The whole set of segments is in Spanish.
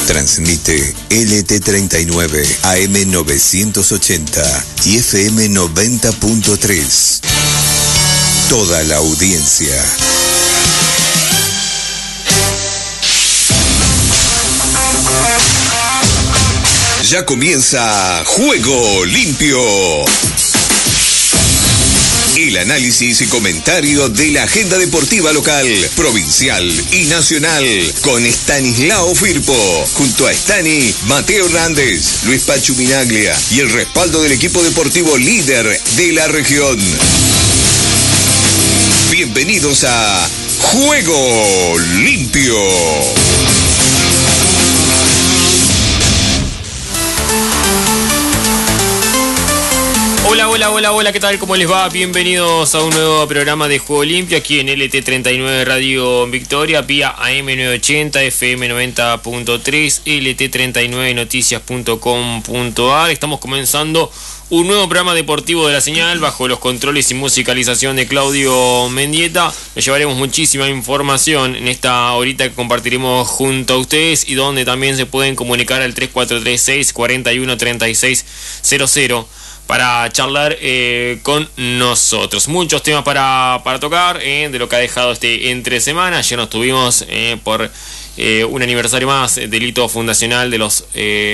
Transmite LT39 AM 980 y FM 90.3. Toda la audiencia. Ya comienza Juego Limpio. El análisis y comentario de la agenda deportiva local, provincial y nacional con Estanislao Firpo, junto a Stani, Mateo Hernández, Luis Pachu Minaglia y el respaldo del equipo deportivo líder de la región. Bienvenidos a Juego Limpio. Hola, ¿qué tal? ¿Cómo les va? Bienvenidos a un nuevo programa de Juego Limpio aquí en LT39 Radio Victoria, vía AM 980, FM 90.3, LT39noticias.com.ar. Estamos comenzando un nuevo programa deportivo de la señal bajo los controles y musicalización de Claudio Mendieta. Les llevaremos muchísima información en esta horita que compartiremos junto a ustedes y donde también se pueden comunicar al 3436 41 36 00 para charlar con nosotros. Muchos temas para tocar de lo que ha dejado este entre semana. Ayer nos tuvimos por un aniversario más del hito fundacional de los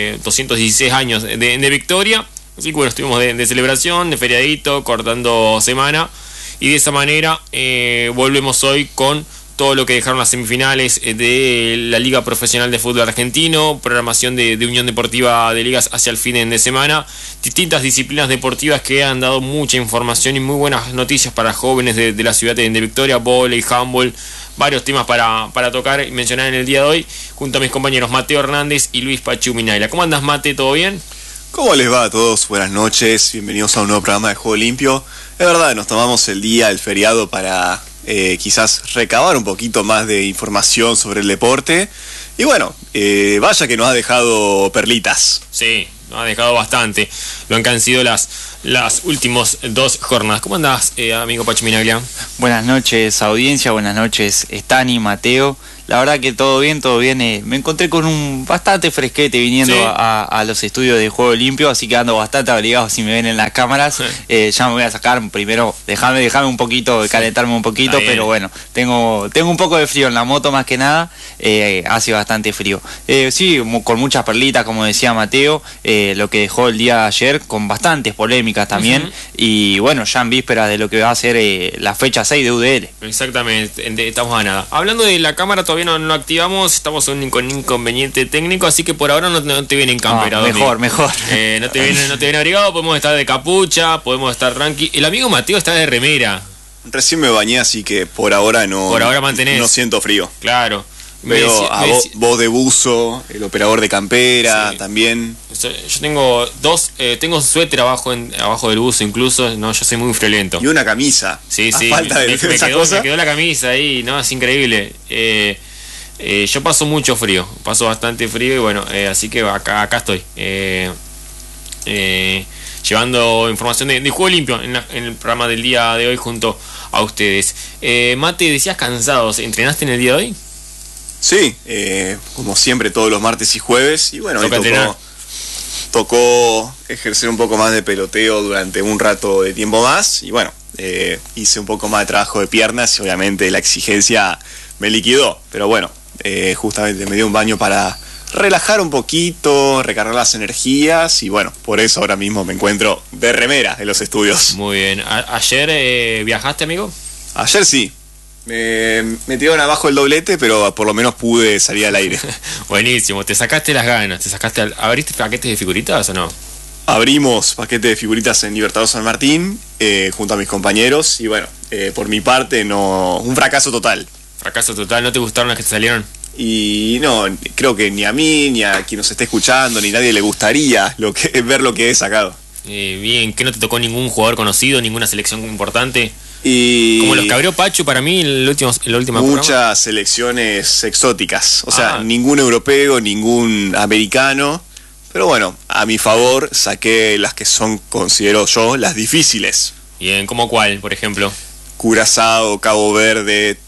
216 años de Victoria. Así que bueno, estuvimos de celebración, de feriadito, cortando semana. Y de esa manera volvemos hoy con todo lo que dejaron las semifinales de la Liga Profesional de Fútbol Argentino, programación de Unión Deportiva de Ligas hacia el fin de semana, distintas disciplinas deportivas que han dado mucha información y muy buenas noticias para jóvenes de la ciudad de Victoria, vóley, handball, varios temas para tocar y mencionar en el día de hoy, junto a mis compañeros Mateo Hernández y Luis Pachu Minaglia. ¿Cómo andas, Mate? ¿Todo bien? ¿Cómo les va a todos? Buenas noches, bienvenidos a un nuevo programa de Juego Limpio. Es verdad, nos tomamos el día, el feriado, para quizás recabar un poquito más de información sobre el deporte. Y bueno, vaya que nos ha dejado perlitas. Sí, nos ha dejado bastante lo que han sido las últimas dos jornadas. ¿Cómo andás, amigo Pachu Minaglia? Buenas noches, audiencia, buenas noches, Stani, Mateo. La verdad que todo bien. Me encontré con un bastante fresquete viniendo ¿sí? a los estudios de Juego Limpio, así que ando bastante abrigado si me ven en las cámaras. Sí. Ya me voy a sacar primero, déjame un poquito, calentarme un poquito, pero bueno, tengo un poco de frío en la moto más que nada, hace bastante frío. Sí, con muchas perlitas, como decía Mateo, lo que dejó el día de ayer, con bastantes polémicas también, y bueno, ya en vísperas de lo que va a ser la fecha 6 de UDL. Exactamente, estamos a nada. Hablando de la cámara, todavía no activamos, estamos con un inconveniente técnico, así que por ahora no te viene encamperado. Mejor. No te viene abrigado, podemos estar de capucha, podemos estar tranqui. El amigo Mateo está de remera. Recién me bañé, así que por ahora no siento frío. Claro. Veo vos de buzo, el operador de campera, sí. También. Yo tengo tengo un suéter abajo del buzo incluso, no, yo soy muy friolento. Y una camisa. Sí, me quedó la camisa ahí, no, es increíble. Yo paso mucho frío, paso bastante frío y bueno, así que acá estoy. Llevando información de Juego Limpio en el programa del día de hoy junto a ustedes. Mate, decías cansados, ¿entrenaste en el día de hoy? Sí, como siempre todos los martes y jueves, y bueno, hoy tocó ejercer un poco más de peloteo durante un rato de tiempo más, y bueno, hice un poco más de trabajo de piernas y obviamente la exigencia me liquidó, pero bueno, justamente me dio un baño para relajar un poquito, recargar las energías, y bueno, por eso ahora mismo me encuentro de remera en los estudios. Muy bien. ¿Ayer viajaste, amigo? Ayer sí. Me tiraron abajo el doblete, pero por lo menos pude salir al aire. Buenísimo, te sacaste las ganas, ¿abriste paquetes de figuritas o no? Abrimos paquetes de figuritas en Libertador San Martín, junto a mis compañeros, y bueno, por mi parte un fracaso total. Fracaso total, ¿no te gustaron las que te salieron? Y no, creo que ni a mí, ni a quien nos esté escuchando, ni a nadie le gustaría ver lo que he sacado. Bien, ¿que no te tocó ningún jugador conocido, ninguna selección importante? Y como los que abrió Pachu para mí la última muchas programa. Selecciones exóticas, o sea, ningún europeo, ningún americano, pero bueno, a mi favor saqué las que son, considero yo, las difíciles. Bien, ¿cómo cuál, por ejemplo? Curazao, Cabo Verde,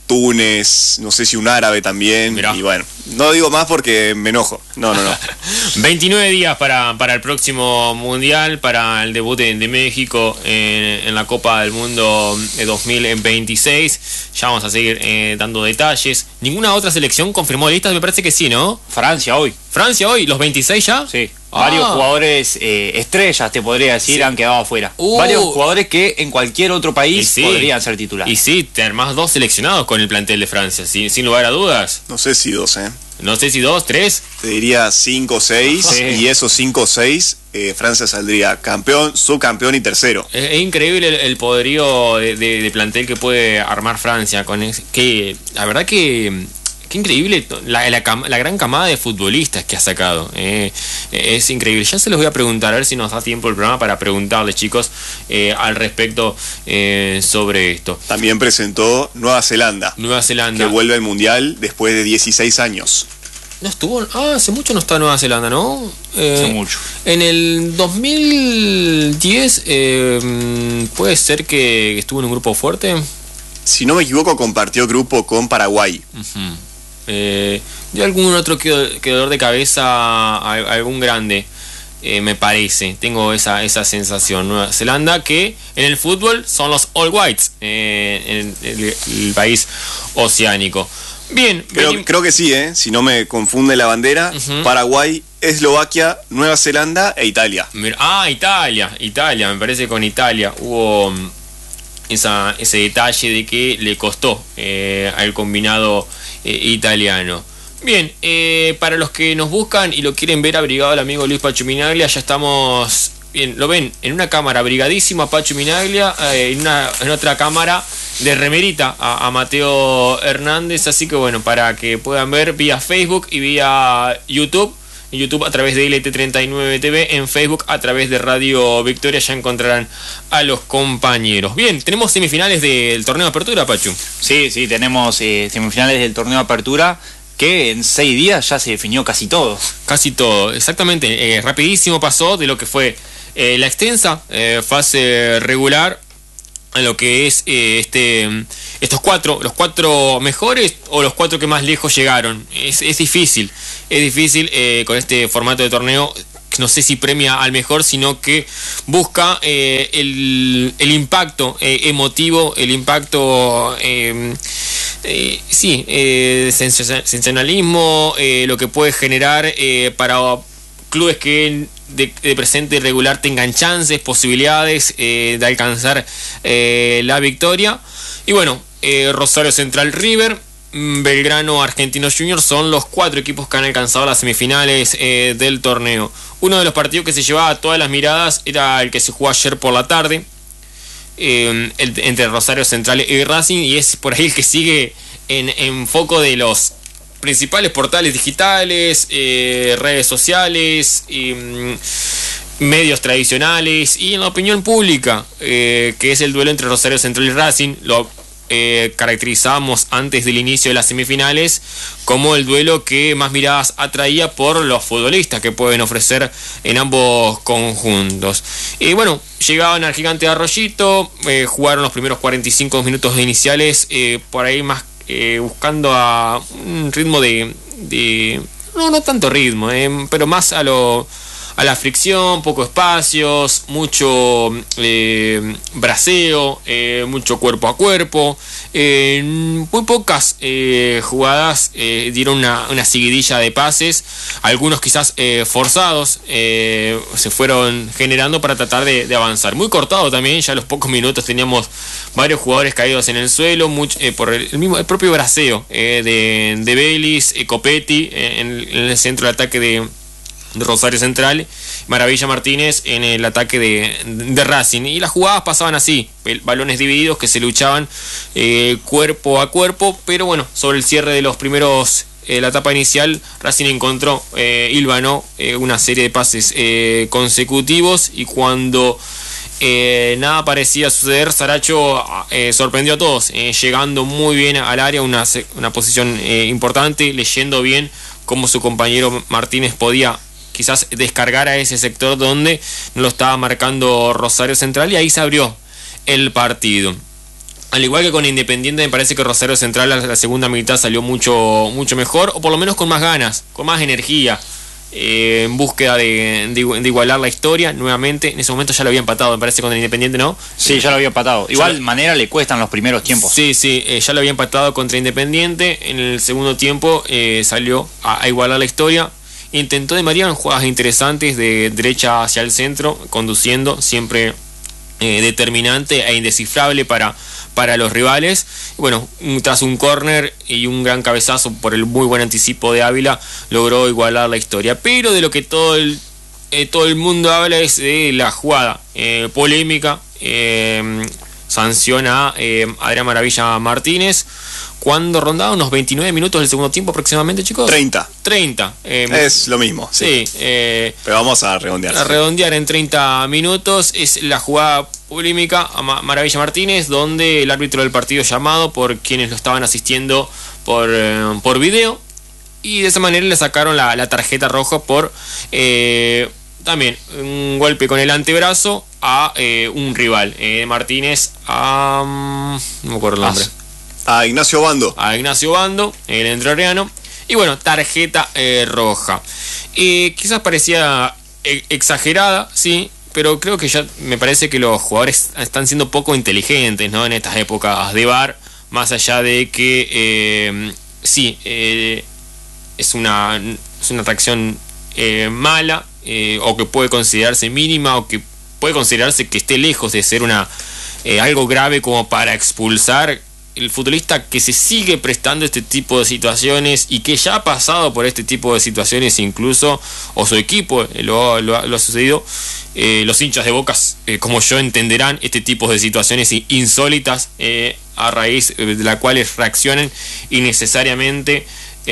Túnez, no sé si un árabe también. Mirá. Y bueno, no digo más porque me enojo. No. 29 días para el próximo Mundial, para el debut de México en la Copa del Mundo 2026. Ya vamos a seguir dando detalles. ¿Ninguna otra selección confirmó listas? Me parece que sí, ¿no? Francia hoy. ¿Francia hoy? ¿Los 26 ya? Sí. Varios jugadores estrellas, te podría decir, Sí. han quedado afuera. Varios jugadores que en cualquier otro país podrían ser titulares. Y sí, tener más 2 seleccionados con el plantel de Francia, sin lugar a dudas. No sé si 2, No sé si 2, 3. Te diría 5 o 6. Sí. Y esos 5 o 6, Francia saldría campeón, subcampeón y tercero. Es increíble el poderío de plantel que puede armar Francia. Que la verdad que increíble la gran camada de futbolistas que ha sacado. Es increíble. Ya se los voy a preguntar, a ver si nos da tiempo el programa para preguntarles, chicos, al respecto sobre esto. También presentó Nueva Zelanda, Nueva Zelanda. que vuelve al Mundial después de 16 años. No estuvo. Hace mucho no está Nueva Zelanda, ¿no? Hace mucho. En el 2010 puede ser que estuvo en un grupo fuerte. Si no me equivoco, compartió grupo con Paraguay. Dio algún otro que dolor de cabeza a algún grande, me parece. Tengo esa sensación. Nueva Zelanda, que en el fútbol son los All Whites, en el país oceánico. Bien, Creo que sí, si no me confunde la bandera. Paraguay, Eslovaquia, Nueva Zelanda e Italia. Italia, me parece que con Italia hubo ese detalle de que le costó al combinado italiano. Bien, para los que nos buscan y lo quieren ver abrigado al amigo Luis Pacho Minaglia, ya estamos, bien, lo ven en una cámara abrigadísimo a Pacho Minaglia, en otra cámara de remerita a Mateo Hernández, así que bueno, para que puedan ver vía Facebook y vía YouTube. En YouTube a través de LT39 TV, en Facebook a través de Radio Victoria, ya encontrarán a los compañeros. Bien, tenemos semifinales del torneo de apertura, Pachu. Sí, tenemos semifinales del torneo de apertura, que en 6 días ya se definió casi todo. Casi todo, exactamente. Rapidísimo pasó de lo que fue la extensa fase regular a lo que es los 4 mejores o los 4 que más lejos llegaron. Es difícil con este formato de torneo. No sé si premia al mejor, sino que busca el impacto emotivo, el impacto sensacionalismo, lo que puede generar para clubes que de presente regular tengan chances, posibilidades de alcanzar la victoria. Y bueno, Rosario Central, River, Belgrano, Argentinos Juniors son los 4 equipos que han alcanzado las semifinales del torneo. Uno de los partidos que se llevaba todas las miradas era el que se jugó ayer por la tarde, entre Rosario Central y Racing, y es por ahí el que sigue en foco de los principales portales digitales, redes sociales, medios tradicionales y en la opinión pública, que es el duelo entre Rosario Central y Racing. Lo caracterizamos antes del inicio de las semifinales como el duelo que más miradas atraía por los futbolistas que pueden ofrecer en ambos conjuntos. Y bueno, llegaban al Gigante de Arroyito, jugaron los primeros 45 minutos iniciales, por ahí más buscando a un ritmo no tanto ritmo, pero más a la fricción, poco espacios, mucho braceo, mucho cuerpo a cuerpo, muy pocas jugadas dieron una seguidilla de pases, algunos quizás forzados se fueron generando para tratar de avanzar, muy cortado también, ya a los pocos minutos teníamos varios jugadores caídos en el suelo, por el propio braceo de Vélez, Copetti en el centro de ataque de Rosario Central, Maravilla Martínez en el ataque de Racing, y las jugadas pasaban así, balones divididos que se luchaban cuerpo a cuerpo, pero bueno, sobre el cierre de los primeros, la etapa inicial, Racing encontró, hilvanó una serie de pases consecutivos, y cuando nada parecía suceder, Saracho sorprendió a todos, llegando muy bien al área, una posición importante, leyendo bien cómo su compañero Martínez podía quizás descargar a ese sector donde no lo estaba marcando Rosario Central, y ahí se abrió el partido. Al igual que con Independiente, me parece que Rosario Central la segunda mitad salió mucho mejor, o por lo menos con más ganas, con más energía, en búsqueda de igualar la historia nuevamente. En ese momento ya lo había empatado, me parece, con el Independiente, ¿no? Sí, ya lo había empatado. Igual manera le cuestan los primeros tiempos. Sí, ya lo había empatado contra Independiente. En el segundo tiempo salió a igualar la historia. Intentó de María en jugadas interesantes de derecha hacia el centro, conduciendo, siempre determinante e indescifrable para los rivales. Bueno, tras un córner y un gran cabezazo por el muy buen anticipo de Ávila, logró igualar la historia. Pero de lo que todo el mundo habla es de la jugada polémica, sanciona a Adrián Maravilla Martínez cuando rondaba unos 29 minutos del segundo tiempo aproximadamente, chicos. 30. Es lo mismo. Sí. Pero vamos a redondear. A redondear en 30 minutos. Es la jugada polémica a Maravilla Martínez, donde el árbitro del partido, llamado por quienes lo estaban asistiendo por video, y de esa manera le sacaron la tarjeta roja por también un golpe con el antebrazo a un rival. Martínez no me acuerdo el nombre. A Ignacio Bando. El entrerriano. Y bueno, tarjeta roja. Quizás parecía exagerada, sí, pero creo que ya me parece que los jugadores están siendo poco inteligentes, ¿no? En estas épocas de VAR, más allá de que es una reacción mala, o que puede considerarse mínima, o que puede considerarse que esté lejos de ser algo grave como para expulsar. El futbolista que se sigue prestando este tipo de situaciones y que ya ha pasado por este tipo de situaciones incluso, o su equipo lo ha sucedido, los hinchas de Boca, como yo, entenderán este tipo de situaciones insólitas, a raíz de las cuales reaccionan innecesariamente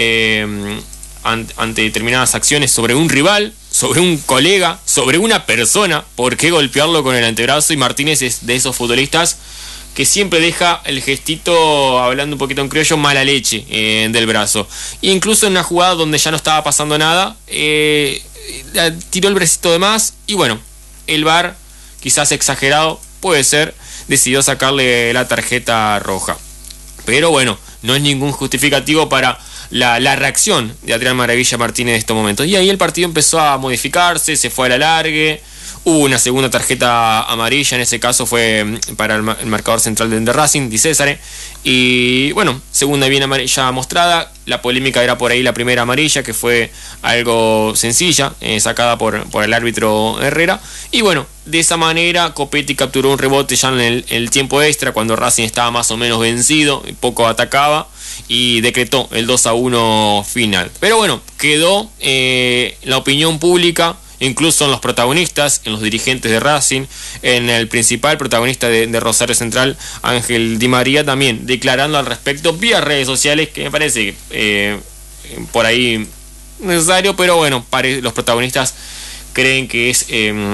ante determinadas acciones sobre un rival, sobre un colega, sobre una persona. ¿Por qué golpearlo con el antebrazo? Y Martínez es de esos futbolistas que siempre deja el gestito, hablando un poquito en criollo, mala leche del brazo. Incluso en una jugada donde ya no estaba pasando nada, tiró el bracito de más, y bueno, el VAR, quizás exagerado, puede ser, decidió sacarle la tarjeta roja. Pero bueno, no es ningún justificativo para la reacción de Adrián Maravilla Martínez en estos momentos. Y ahí el partido empezó a modificarse, se fue a la largue. Hubo una segunda tarjeta amarilla, en ese caso fue para el marcador central de Racing, Di César. Y bueno, segunda bien amarilla mostrada. La polémica era por ahí la primera amarilla, que fue algo sencilla, sacada por el árbitro Herrera. Y bueno, de esa manera Copetti capturó un rebote ya en el tiempo extra, cuando Racing estaba más o menos vencido, poco atacaba, y decretó el 2-1 final. Pero bueno, quedó la opinión pública, incluso en los protagonistas, en los dirigentes de Racing, en el principal protagonista de Rosario Central, Ángel Di María, también declarando al respecto vía redes sociales, que me parece por ahí necesario, pero bueno, los protagonistas creen que es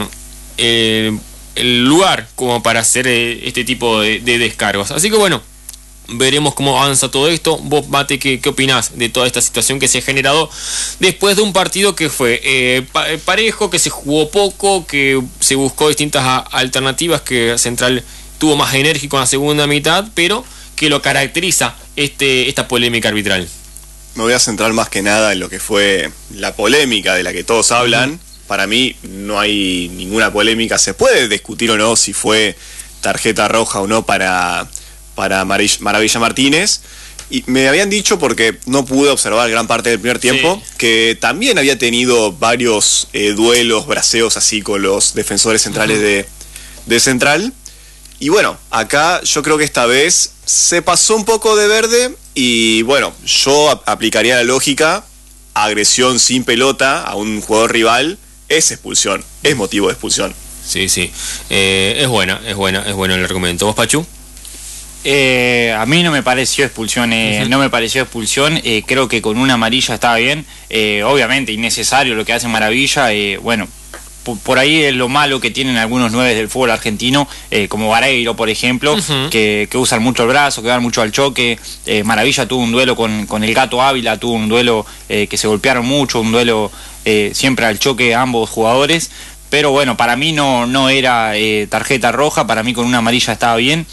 el lugar como para hacer este tipo de descargos. Así que bueno, veremos cómo avanza todo esto. Vos, Mate, ¿qué opinás de toda esta situación que se ha generado después de un partido que fue parejo, que se jugó poco, que se buscó distintas alternativas, que Central tuvo más enérgico en la segunda mitad, pero que lo caracteriza esta polémica arbitral? Me voy a centrar más que nada en lo que fue la polémica de la que todos hablan. Para mí no hay ninguna polémica. Se puede discutir o no si fue tarjeta roja o no para Maravilla Martínez, y me habían dicho, porque no pude observar gran parte del primer tiempo, que también había tenido varios duelos, braceos así con los defensores centrales de Central, y bueno, acá yo creo que esta vez se pasó un poco de verde, y bueno, yo aplicaría la lógica: agresión sin pelota a un jugador rival es expulsión, es motivo de expulsión. Sí, es bueno el argumento. ¿Vos, Pachu? A mí no me pareció expulsión, creo que con una amarilla estaba bien, obviamente innecesario lo que hace Maravilla, bueno, por ahí es lo malo que tienen algunos 9 del fútbol argentino, como Vareiro, por ejemplo, que usan mucho el brazo, que van mucho al choque. Maravilla tuvo un duelo con el Gato Ávila, tuvo un duelo que se golpearon mucho, un duelo siempre al choque ambos jugadores, pero bueno, para mí no era tarjeta roja, para mí con una amarilla estaba bien.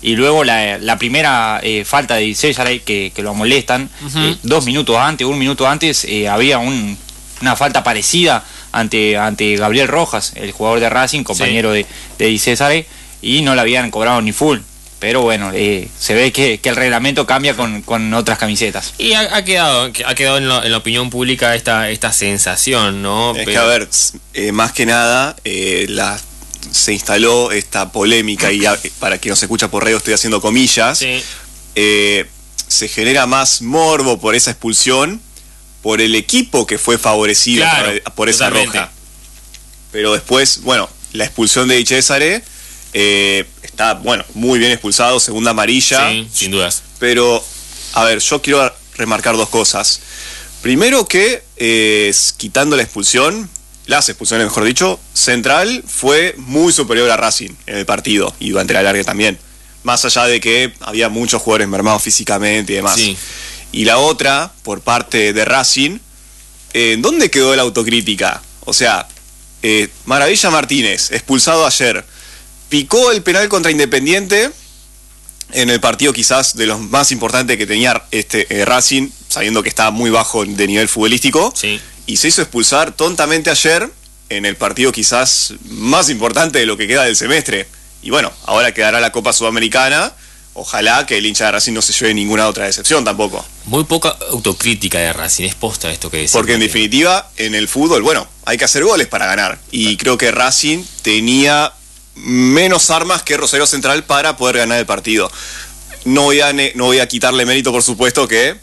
Y luego la primera falta de Di César que lo molestan, 2 minutos antes, 1 minuto antes, había una falta parecida ante Gabriel Rojas, el jugador de Racing, compañero de Di César, y no le habían cobrado ni full. Pero bueno, se ve que el reglamento cambia con otras camisetas. Y ha quedado en la opinión pública esta sensación, ¿no? Es que, a ver, más que nada, se instaló esta polémica, y para quien nos escucha por radio estoy haciendo comillas, se genera más morbo por esa expulsión, por el equipo que fue favorecido por esa roja. Pero después, bueno, la expulsión de Di Cesare, está, bueno, muy bien expulsado, segunda amarilla. Sí, sin dudas. Pero, a ver, yo quiero remarcar 2 cosas. Primero que, quitando las expulsiones, mejor dicho, Central fue muy superior a Racing en el partido y durante la larga también. Más allá de que había muchos jugadores mermados físicamente y demás. Sí. Y la otra, por parte de Racing, ¿dónde quedó la autocrítica? O sea, Maravilla Martínez, expulsado ayer, picó el penal contra Independiente en el partido quizás de los más importantes que tenía Racing, sabiendo que estaba muy bajo de nivel futbolístico. Sí. Y se hizo expulsar tontamente ayer en el partido quizás más importante de lo que queda del semestre. Y bueno, ahora quedará la Copa Sudamericana. Ojalá que el hincha de Racing no se lleve ninguna otra decepción tampoco. Muy poca autocrítica de Racing, es posta esto que decís. Porque en definitiva, en el fútbol, bueno, hay que hacer goles para ganar. Y creo que Racing tenía menos armas que Rosario Central para poder ganar el partido. No voy a quitarle mérito, por supuesto, que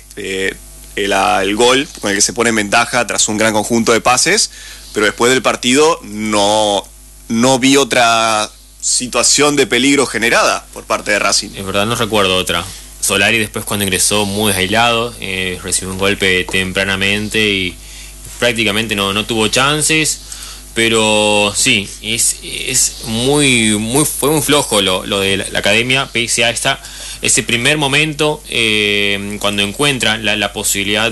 el gol con el que se pone en ventaja tras un gran conjunto de pases, pero después del partido no vi otra situación de peligro generada por parte de Racing. Es verdad, no recuerdo otra. Solari después, cuando ingresó, muy aislado, recibió un golpe tempranamente y prácticamente no tuvo chances. Pero sí, fue muy flojo lo de la academia, pese a ese primer momento, cuando encuentra la posibilidad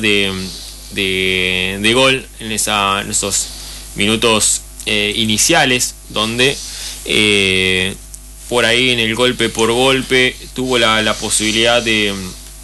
de gol en esos minutos iniciales, donde por ahí en el golpe por golpe tuvo la posibilidad de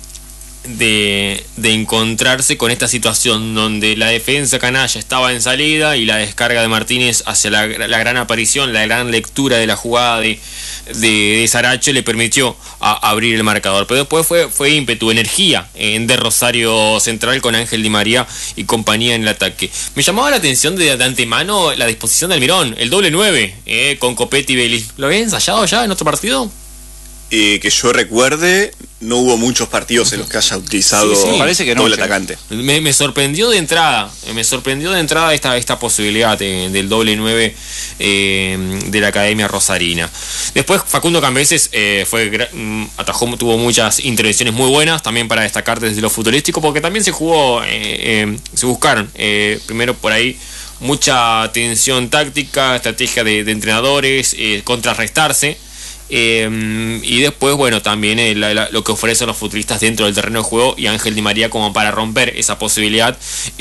encontrarse con esta situación donde la defensa canalla estaba en salida y la descarga de Martínez hacia la gran aparición, la gran lectura de la jugada de Saracho le permitió abrir el marcador. Pero después fue ímpetu, energía de Rosario Central con Ángel Di María y compañía en el ataque. Me llamaba la atención de antemano la disposición de Almirón, el doble 9 con Copetti y Belli. ¿Lo había ensayado ya en otro partido? Que yo recuerde, no hubo muchos partidos en los que haya utilizado parece que no, doble atacante. Me sorprendió de entrada. Esta posibilidad del doble 9 de la Academia Rosarina. Después Facundo Cambeses tuvo muchas intervenciones muy buenas, también para destacar desde lo futbolístico, porque también se buscaron primero por ahí mucha tensión táctica, estrategia de entrenadores, contrarrestarse. Y después, bueno, también lo que ofrecen los futbolistas dentro del terreno de juego y Ángel Di María como para romper esa posibilidad,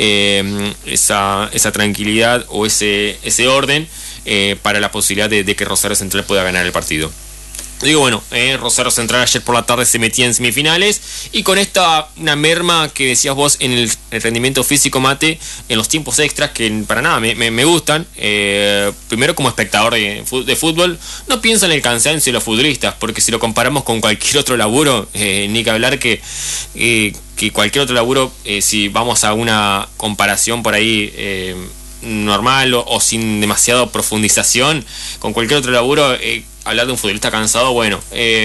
esa tranquilidad o ese orden para la posibilidad de que Rosario Central pueda ganar el partido. Digo, bueno, Rosario Central ayer por la tarde se metía en semifinales y con una merma que decías vos en el rendimiento físico, Mate, en los tiempos extras, que para nada me gustan. Primero, como espectador de fútbol, no pienso en el cansancio de los futbolistas, porque si lo comparamos con cualquier otro laburo, ni que hablar que cualquier otro laburo, si vamos a una comparación por ahí normal o sin demasiada profundización, con cualquier otro laburo, hablar de un futbolista cansado, bueno,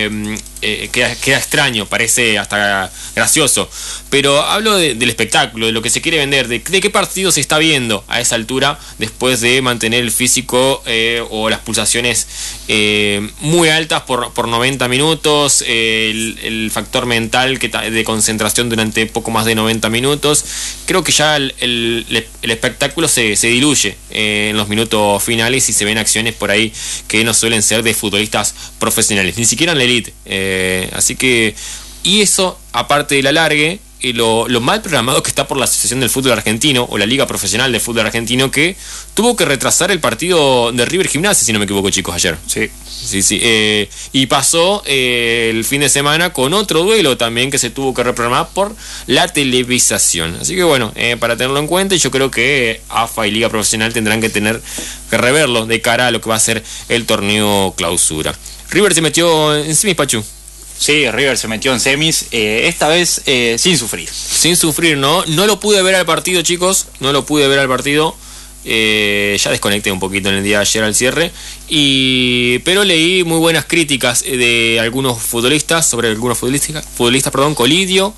queda extraño, parece hasta gracioso. Pero hablo del espectáculo, de lo que se quiere vender, de qué partido se está viendo a esa altura, después de mantener el físico o las pulsaciones muy altas por 90 minutos, el factor mental de concentración durante poco más de 90 minutos. Creo que ya el espectáculo se diluye en los minutos finales y se ven acciones por ahí que no suelen ser de futbolistas profesionales, ni siquiera en la elite. Así que, y eso, aparte del alargue, lo mal programado que está por la Asociación del Fútbol Argentino o la Liga Profesional de Fútbol Argentino, que tuvo que retrasar el partido de River Gimnasia, si no me equivoco, chicos, ayer. Sí. Y pasó el fin de semana con otro duelo también que se tuvo que reprogramar por la televisación. Así que bueno, para tenerlo en cuenta, yo creo que AFA y Liga Profesional tendrán que reverlo de cara a lo que va a ser el torneo clausura. River se metió en semis, Pachu. Sí, River se metió en semis, esta vez sin sufrir. Sin sufrir, ¿no? No lo pude ver al partido, chicos. No lo pude ver al partido. Ya desconecté un poquito en el día de ayer al cierre. Pero leí muy buenas críticas de algunos futbolistas, sobre algunos futbolistas, Colidio.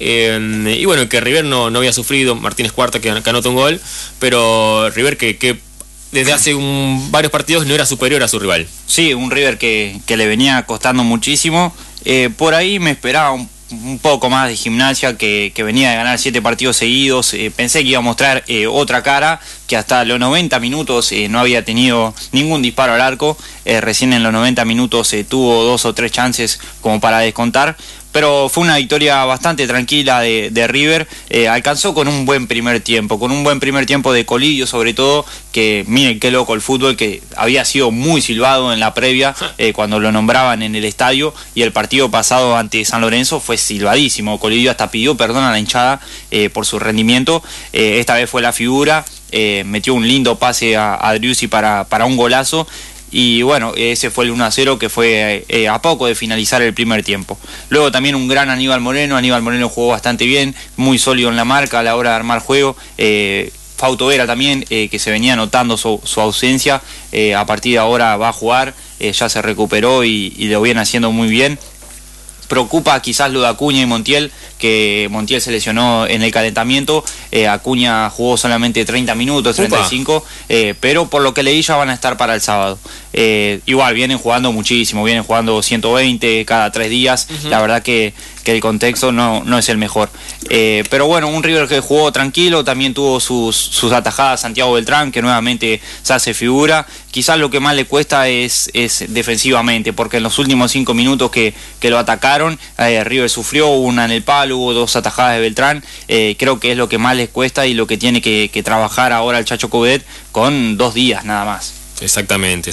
Y bueno, que River no había sufrido. Martínez Cuarta que anotó un gol. Pero River que desde hace varios partidos no era superior a su rival. Sí, un River que le venía costando muchísimo. Por ahí me esperaba un poco más de Gimnasia, que venía de ganar 7 partidos seguidos. Pensé que iba a mostrar otra cara, que hasta los 90 minutos no había tenido ningún disparo al arco. Recién en los 90 minutos tuvo 2 o 3 chances como para descontar. Pero fue una victoria bastante tranquila de River. Alcanzó con un buen primer tiempo, de Colidio sobre todo, que miren qué loco el fútbol, que había sido muy silbado en la previa cuando lo nombraban en el estadio, y el partido pasado ante San Lorenzo fue silbadísimo. Colidio hasta pidió perdón a la hinchada por su rendimiento. Esta vez fue la figura, metió un lindo pase a Driussi para un golazo. Y bueno, ese fue el 1-0 que fue a poco de finalizar el primer tiempo. Luego también un gran Aníbal Moreno jugó bastante bien, muy sólido en la marca a la hora de armar juego. Fausto Vera también, que se venía notando su ausencia, a partir de ahora va a jugar, ya se recuperó y lo viene haciendo muy bien. Preocupa quizás lo de Acuña y Montiel, que Montiel se lesionó en el calentamiento. Acuña jugó solamente 30 minutos, 35, pero por lo que leí ya van a estar para el sábado. Igual vienen jugando muchísimo, vienen jugando 120 cada 3 días. La verdad que el contexto no es el mejor. Pero bueno, un River que jugó tranquilo, también tuvo sus atajadas Santiago Beltrán, que nuevamente se hace figura. Quizás lo que más le cuesta es defensivamente, porque en los últimos 5 minutos que lo atacaron, River sufrió una en el palo, hubo 2 atajadas de Beltrán. Creo que es lo que más les cuesta y lo que tiene que trabajar ahora el Chacho Coudet con 2 días nada más. Exactamente.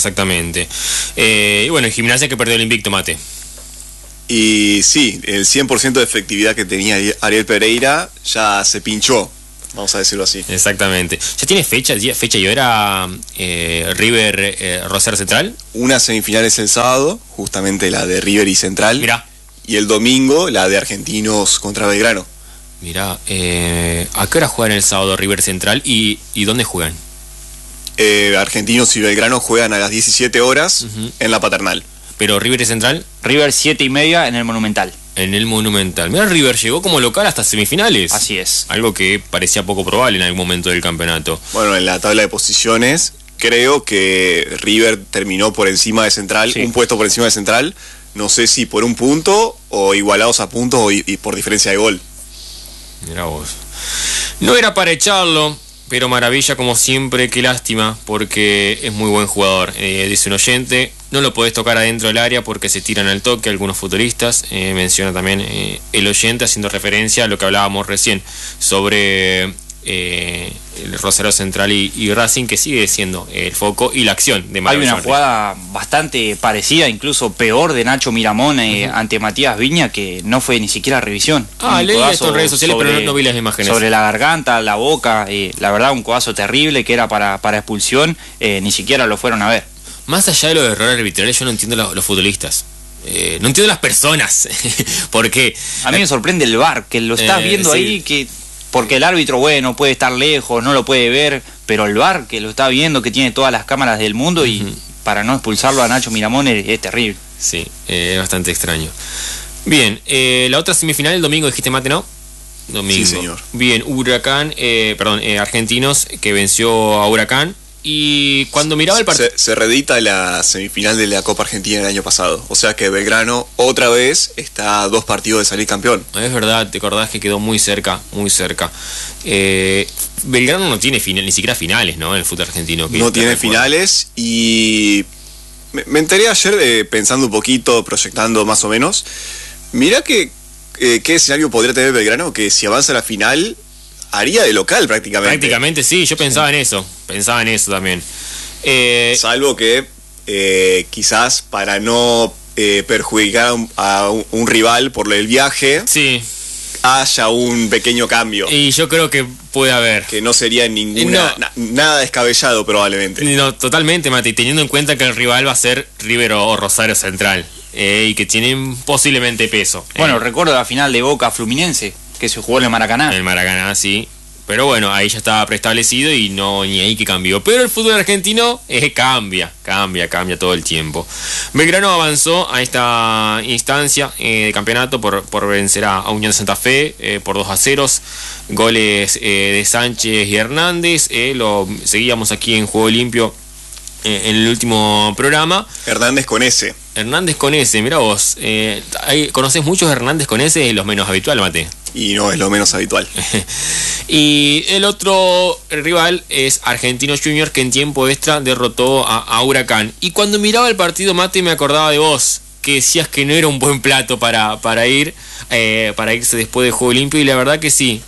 Y bueno, el Gimnasia que perdió el invicto, Mate. Y sí, el 100% de efectividad que tenía Ariel Pereira ya se pinchó, vamos a decirlo así. Exactamente. ¿Ya tiene fecha y hora River Rosario Central? Una semifinal es el sábado, justamente la de River y Central. Mirá. Y el domingo la de Argentinos contra Belgrano. Mirá, ¿a qué hora juegan el sábado River Central y dónde juegan? Argentinos y Belgrano juegan a las 17 horas en la Paternal. Pero River y Central. River 7:30 en el Monumental. En el Monumental. Mira, River llegó como local hasta semifinales. Así es. Algo que parecía poco probable en algún momento del campeonato. Bueno, en la tabla de posiciones, creo que River terminó por encima de Central, sí. Un puesto por encima de Central. No sé si por un punto o igualados a puntos y por diferencia de gol. Mirá vos. No era para echarlo, pero maravilla como siempre. Qué lástima, porque es muy buen jugador. Dice un oyente, no lo podés tocar adentro del área porque se tiran al toque algunos futbolistas. Menciona también el oyente, haciendo referencia a lo que hablábamos recién sobre el Rosario Central y Racing, que sigue siendo el foco y la acción de Maravilla. Hay una jugada bastante parecida, incluso peor, de Nacho Miramón ante Matías Viña, que no fue ni siquiera revisión. Leí esto en redes sociales, pero no vi las imágenes. Sobre la garganta, la boca, la verdad un codazo terrible que era para expulsión, ni siquiera lo fueron a ver. Más allá de los errores arbitrales, yo no entiendo los futbolistas. No entiendo las personas. Porque a mí me sorprende el VAR, que lo estás viendo sí. Ahí, que porque el árbitro, bueno, puede estar lejos, no lo puede ver, pero el VAR que lo está viendo, que tiene todas las cámaras del mundo, y para no expulsarlo a Nacho Miramón es terrible. Sí, es bastante extraño. Bien, la otra semifinal el domingo, dijiste, Mate, ¿no? Domingo. Sí, señor. Bien, Argentinos que venció a Huracán. Y cuando miraba el partido... Se reedita la semifinal de la Copa Argentina el año pasado. O sea que Belgrano otra vez está a 2 partidos de salir campeón. Es verdad, te acordás que quedó muy cerca, muy cerca. Belgrano no tiene ni siquiera finales, ¿no? En el fútbol argentino. No tiene finales y... Me enteré ayer pensando un poquito, proyectando más o menos. Mirá que qué escenario podría tener Belgrano? Que si avanza a la final, haría de local prácticamente. Prácticamente sí, yo pensaba en eso también. Salvo que quizás para no perjudicar a un rival por el viaje, sí, haya un pequeño cambio. Y yo creo que puede haber. Que no sería nada descabellado probablemente. No, totalmente, Mati, teniendo en cuenta que el rival va a ser River o Rosario Central, y que tienen posiblemente peso. Bueno, recuerdo la final de Boca Fluminense, que se jugó en el Maracaná. En el Maracaná, sí. Pero bueno, ahí ya estaba preestablecido y no ni ahí que cambió. Pero el fútbol argentino cambia todo el tiempo. Belgrano avanzó a esta instancia de campeonato por vencer a Unión de Santa Fe por 2-0. Goles de Sánchez y Hernández. Lo seguíamos aquí en Juego Limpio en el último programa. Hernández con S. Hernández con S, mirá vos. ¿Conocés muchos Hernández con S? Es lo menos habitual, Mate. Y no es lo menos habitual. Y el otro rival es Argentinos Juniors, que en tiempo extra derrotó a Huracán. Y cuando miraba el partido, Mate, me acordaba de vos, que decías que no era un buen plato para irse después de Juego Limpio. Y la verdad que sí,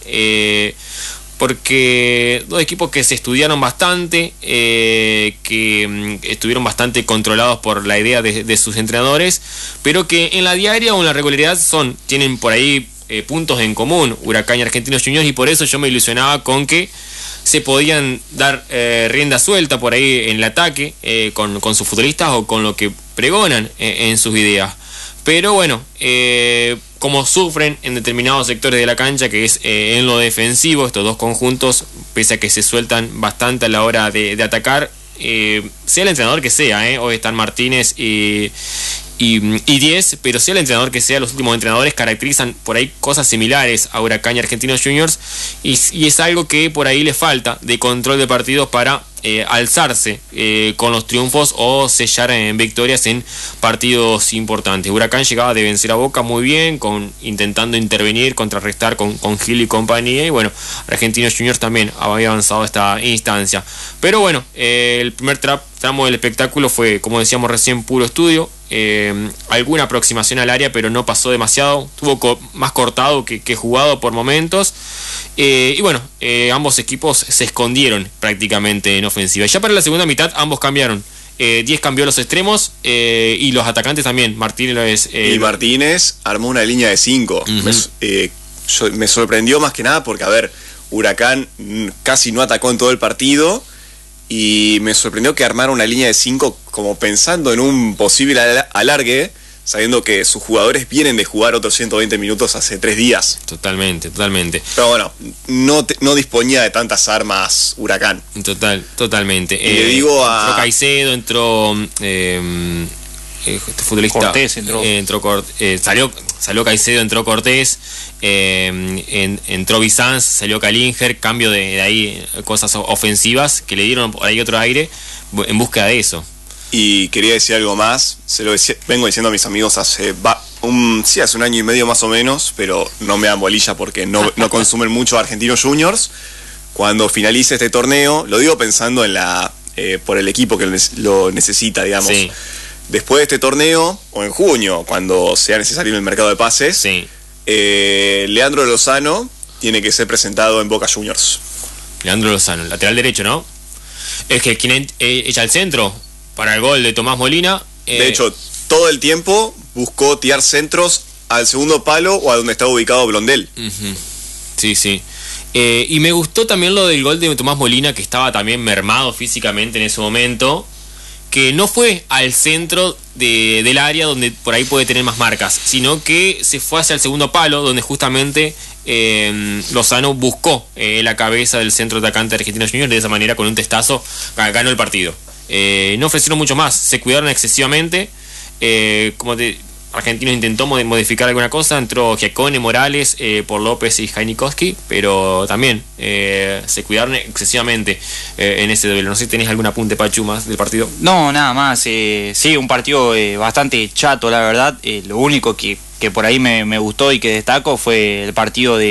porque dos equipos que se estudiaron bastante, que estuvieron bastante controlados por la idea de sus entrenadores, pero que en la diaria o en la regularidad tienen por ahí puntos en común, Huracán y Argentinos Juniors, y por eso yo me ilusionaba con que se podían dar rienda suelta por ahí en el ataque con sus futbolistas o con lo que pregonan en sus ideas. Pero bueno, como sufren en determinados sectores de la cancha, que es en lo defensivo, estos dos conjuntos, pese a que se sueltan bastante a la hora de atacar, sea el entrenador que sea, hoy están Martínez y 10, pero sea el entrenador que sea, los últimos entrenadores caracterizan por ahí cosas similares a Huracán y Argentinos Juniors, y es algo que por ahí le falta de control de partidos para alzarse con los triunfos o sellar en victorias en partidos importantes. Huracán llegaba de vencer a Boca muy bien, intentando intervenir, contrarrestar con Gil y compañía, y bueno, Argentinos Juniors también había avanzado a esta instancia. Pero bueno, el primer tramo del espectáculo fue, como decíamos recién, puro estudio, alguna aproximación al área, pero no pasó demasiado, estuvo más cortado que jugado por momentos, y bueno, ambos equipos se escondieron prácticamente en ofensiva. Ya para la segunda mitad ambos cambiaron. 10 cambió los extremos, y los atacantes también. Martínez armó una línea de 5. Me sorprendió más que nada porque, a ver, Huracán casi no atacó en todo el partido, y me sorprendió que armara una línea de 5 como pensando en un posible alargue, sabiendo que sus jugadores vienen de jugar otros 120 minutos hace 3 días. Totalmente. Pero bueno, no disponía de tantas armas Huracán. Totalmente. Y le digo entró Caicedo, entró futbolista Cortés entró. Salió Caicedo, entró Cortés, entró Bizanz, salió Kalinger, cambio de ahí, cosas ofensivas que le dieron por ahí otro aire en búsqueda de eso. Y quería decir algo más, vengo diciendo a mis amigos hace un año y medio más o menos, pero no me dan bolilla porque no consumen mucho Argentinos Juniors. Cuando finalice este torneo, lo digo pensando en por el equipo que lo necesita, digamos. Sí. Después de este torneo, o en junio, cuando sea necesario en el mercado de pases, sí, Leandro Lozano tiene que ser presentado en Boca Juniors. Leandro Lozano, lateral derecho, ¿no? Es que quien echa al centro para el gol de Tomás Molina. De hecho, todo el tiempo buscó tirar centros al segundo palo o a donde estaba ubicado Blondel. Sí. Y me gustó también lo del gol de Tomás Molina, que estaba también mermado físicamente en ese momento, que no fue al centro del área donde por ahí puede tener más marcas, sino que se fue hacia el segundo palo, donde justamente Lozano buscó la cabeza del centro atacante de Argentinos Juniors. De esa manera, con un testazo, ganó el partido. No ofrecieron mucho más, se cuidaron excesivamente. Argentinos intentó modificar alguna cosa, entró Giacone, Morales, por López y Jainikowski, pero también se cuidaron excesivamente en ese duelo. No sé si tenés algún apunte, Pachu, más del partido. No, nada más. Sí, un partido bastante chato, la verdad. Lo único que por ahí me gustó y que destaco fue el partido de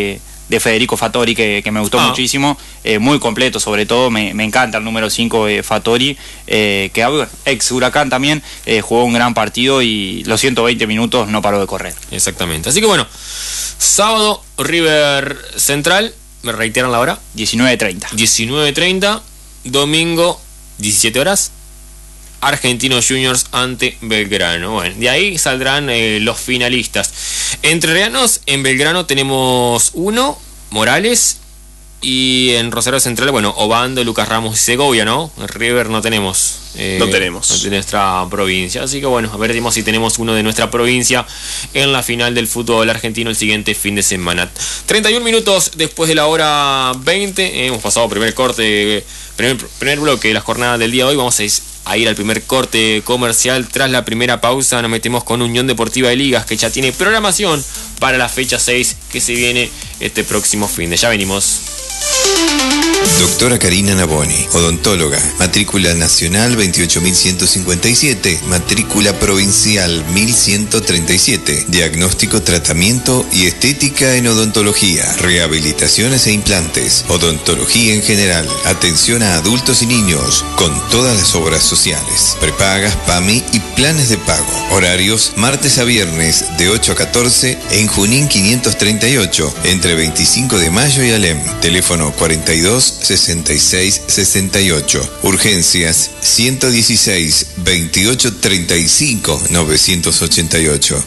Federico Fattori que me gustó muchísimo, muy completo sobre todo, me encanta el número 5 Fattori, que ex Huracán también, jugó un gran partido y los 120 minutos no paró de correr. Exactamente, así que bueno, sábado River Central, ¿me reiteran la hora? 19:30. 19:30, domingo 17 horas. Argentinos Juniors ante Belgrano. Bueno, de ahí saldrán los finalistas. Entrerrianos, en Belgrano tenemos uno, Morales, y en Rosario Central, bueno, Obando, Lucas Ramos y Segovia, ¿no? En River no tenemos. No tenemos. De nuestra provincia. Así que bueno, a ver si tenemos uno de nuestra provincia en la final del fútbol argentino el siguiente fin de semana. 31 minutos después de la hora 20. Hemos pasado primer corte, primer bloque de la jornada del día de hoy. Vamos a ir al primer corte comercial. Tras la primera pausa nos metemos con Unión Deportiva de Ligas, que ya tiene programación para la fecha 6 que se viene este próximo fin de. Ya venimos. Doctora Karina Naboni, odontóloga, matrícula nacional 28.157, matrícula provincial 1.137, diagnóstico, tratamiento y estética en odontología, rehabilitaciones e implantes, odontología en general, atención a adultos y niños, con todas las obras sociales, prepagas, PAMI y planes de pago, horarios martes a viernes de 8 a 14 en Junín 538, entre 25 de mayo y Alem, teléfono 42 66 68. Urgencias 116 28 35 988.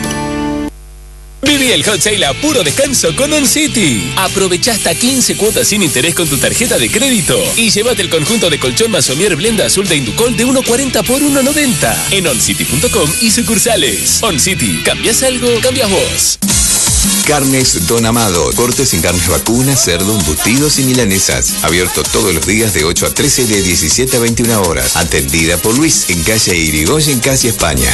Viví el hot sale a puro descanso con OnCity. Aprovecha hasta 15 cuotas sin interés con tu tarjeta de crédito y llévate el conjunto de colchón Masomier Blenda Azul de Inducol de 1.40 por 1.90 en oncity.com y sucursales. OnCity, ¿cambias algo? Cambias vos. Carnes Don Amado, cortes en carnes vacunas, cerdo, embutidos y milanesas. Abierto todos los días de 8 a 13 y de 17 a 21 horas. Atendida por Luis, en calle Irigoyen, casi España.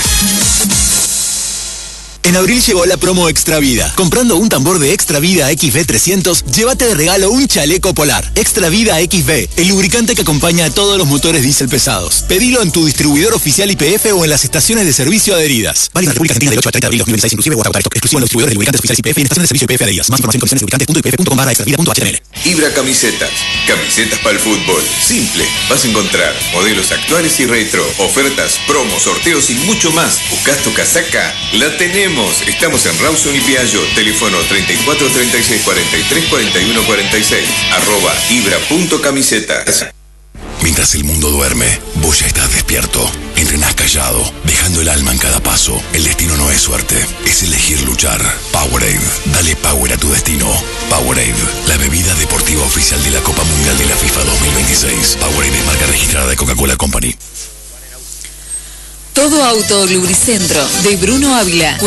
En abril llegó la promo Extra Vida. Comprando un tambor de Extra Vida XB 300, llévate de regalo un chaleco polar. Extra Vida XB, el lubricante que acompaña a todos los motores diésel pesados. Pedilo en tu distribuidor oficial YPF o en las estaciones de servicio adheridas. Válido en la República Argentina del 8 al 30 de abril 2016, inclusive Guatacota. Exclusivo en los distribuidores de lubricantes oficiales YPF y en estaciones de servicio YPF adheridas. Más información en condiciones lubricantes.ypf.com/extravida.html. Ibra Camisetas. Camisetas para el fútbol. Simple. Vas a encontrar modelos actuales y retro, ofertas, promos, sorteos y mucho más. ¿Buscas tu casaca? La tenemos. Estamos en Rawson y Piaggio. Teléfono 34 36 43 41 46. @ibra.camisetas. Mientras el mundo duerme, vos ya estás despierto. Entrenás callado, dejando el alma en cada paso. El destino no es suerte, es elegir luchar. Powerade, dale power a tu destino. Powerade, la bebida deportiva oficial de la Copa Mundial de la FIFA 2026. Powerade es marca registrada de Coca-Cola Company. Todo Auto Lubricentro de Bruno Ávila.